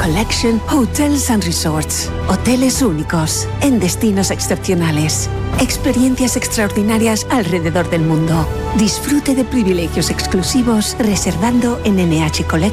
Collection Hotels and Resorts. Hoteles únicos en destinos excepcionales. Experiencias extraordinarias alrededor del mundo. Disfrute de privilegios exclusivos reservando en NH Collection.